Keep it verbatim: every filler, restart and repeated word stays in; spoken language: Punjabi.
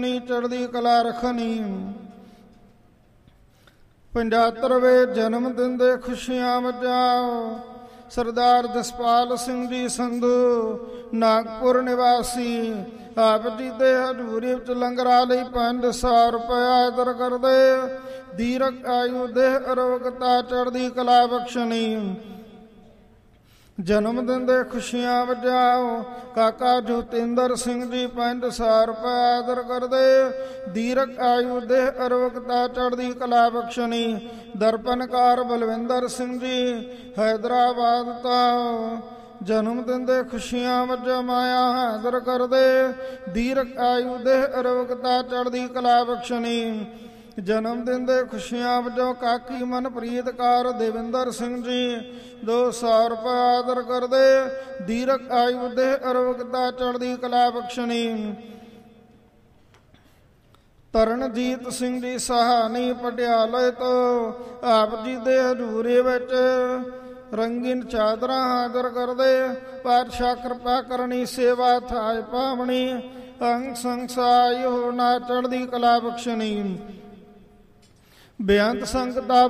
ਚੜ੍ਹਦੀ ਕਲਾ ਰਖਣੀ। ਪੰਜੱਤਰਵੇਂ ਜਨਮ ਦਿਨ ਦੇ ਖੁਸ਼ੀਆਂ ਵਜਾਓ। ਸਰਦਾਰ ਜਸਪਾਲ ਸਿੰਘ ਜੀ ਸੰਧੂ ਨਾਗਪੁਰ ਨਿਵਾਸੀ, ਆਪ ਜੀ ਦੇ ਹਜ਼ੂਰੀ ਵਿੱਚ ਲੰਗਰਾਂ ਲਈ ਪੰਜ ਸੌ ਰੁਪਇਆ ਅਦਰ ਕਰਦੇ। ਦੀਰਘ ਆਯੂ ਦੇਹ ਅਰੋਗਤਾ ਚੜ੍ਹਦੀ ਕਲਾ ਬਖਸ਼ਣੀ। ਜਨਮ ਦਿਨ ਦੇ ਖੁਸ਼ੀਆਂ ਵਜਾਓ। ਕਾਕਾ ਜੋਤਿੰਦਰ ਸਿੰਘ ਜੀ ਪੰਜ ਸੌ ਰੁਪਇਆ ਅਦਰ ਕਰਦੇ। ਦੀਰਘ ਆਯੂ ਦੇਹ ਅਰੋਗਤਾ ਚੜ੍ਹਦੀ ਕਲਾ ਬਖਸ਼ਣੀ। ਦਰਪਨਕਾਰ ਬਲਵਿੰਦਰ ਸਿੰਘ ਜੀ ਹੈਦਰਾਬਾਦ ਤੋਂ ਜਨਮ ਦਿਨ ਦੇ ਖੁਸ਼ੀਆਂ ਵਜੋਂ ਮਾਇਆ ਹਾਜ਼ਰ ਕਰਦੇ। ਦੀਰਘ ਆਯੂ ਦੇਹ ਅਰੋਗਤਾ ਚੜ੍ਹਦੀ ਕਲਾ ਬਖਸ਼ਣੀ। ਜਨਮ ਦਿਨ ਦੇ ਖੁਸ਼ੀਆਂ ਵਜੋਂ ਕਾਕੀ ਮਨਪ੍ਰੀਤ ਕੌਰ ਦੇਵਿੰਦਰ ਸਿੰਘ ਜੀ ਦੋ ਸੌ ਰੁਪਇਆ ਆਦਰ ਕਰਦੇ। ਦੀਰਘ ਆਯੂ ਦੇਹ ਅਰੋਗਤਾ ਚੜ੍ਹਦੀ ਕਲਾ ਬਖਸ਼ਣੀ। ਤਰਨਜੀਤ ਸਿੰਘ ਜੀ ਸਹਾਨੀ ਪਟਿਆਲੇ ਤੋਂ ਆਪ ਜੀ ਦੇ ਹਜ਼ੂਰੀ ਵਿੱਚ ਰੰਗੀਨ ਚਾਦਰਾਂ ਹਾਜ਼ਰ ਕਰਦੇ। ਪਾਤਸ਼ਾਹ ਕਿਰਪਾ ਕਰਨੀ ਸੇਵਾ ਥਾਇ ਪਾਵਣੀ। ਅੰਗ ਸੰਸਾਈ ਹੋਣਾ ਚੜ੍ਹਦੀ ਕਲਾ ਬਖਸ਼ਣੀ। ਬੇਅੰਤ ਸੰਗਤਾਂ